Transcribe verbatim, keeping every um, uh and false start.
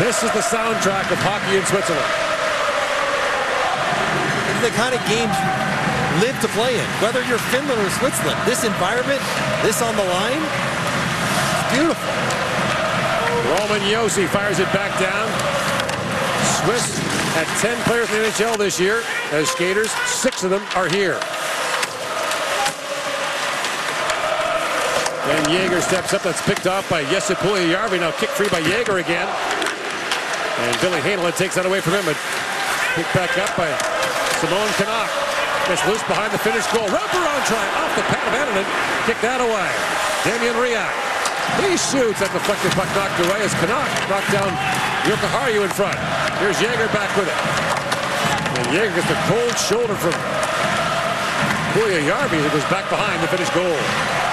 This is the soundtrack of hockey in Switzerland. These are the kind of games you live to play in. Whether you're Finland or Switzerland, this environment, this on the line, it's beautiful. Roman Josi fires it back down. Swiss had ten players in the N H L this year as skaters. Six of them are here. And Jaeger steps up. That's picked off by Jesse Puljujärvi. Now kick free by Jaeger again. And Billy Heinola takes that away from him. But picked back up by Simon Canuck. Gets loose behind the Finnish goal. Wraparound try off the pad of Annunen. Kick that away. Damian Riak. He shoots. That deflected puck knocked away as Canuck knocked down Jokiharju in front. Here's Jaeger back with it. And Jaeger gets the cold shoulder from Puljujärvi that goes back behind the Finnish goal.